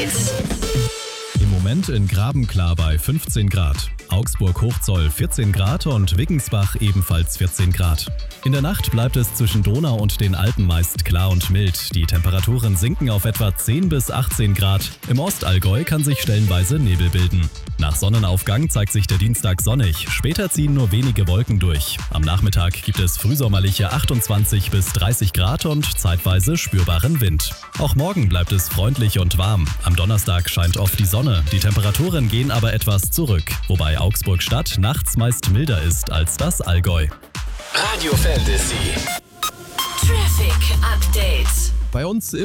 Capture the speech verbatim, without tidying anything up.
Update. Im Moment in Grabenklar bei fünfzehn Grad. Augsburg-Hochzoll vierzehn Grad und Wiggensbach ebenfalls vierzehn Grad. In der Nacht bleibt es zwischen Donau und den Alpen meist klar und mild. Die Temperaturen sinken auf etwa zehn bis achtzehn Grad. Im Ostallgäu kann sich stellenweise Nebel bilden. Nach Sonnenaufgang zeigt sich der Dienstag sonnig. Später ziehen nur wenige Wolken durch. Am Nachmittag gibt es frühsommerliche achtundzwanzig bis dreißig Grad und zeitweise spürbaren Wind. Auch morgen bleibt es freundlich und warm. Am Donnerstag scheint oft die Sonne. Die Temperaturen gehen aber etwas zurück, wobei Augsburg-Stadt nachts meist milder ist als das Allgäu. Radio Fantasy. Traffic Update. Bei uns